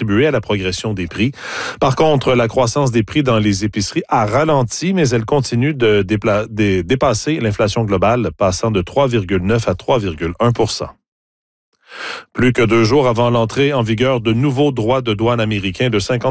contribué à la progression des prix. Par contre, la croissance des prix dans les épiceries a ralenti, mais elle continue de dépasser l'inflation globale, passant de 3,9 à 3,1 %. Plus que 2 jours avant l'entrée en vigueur de nouveaux droits de douane américains de 50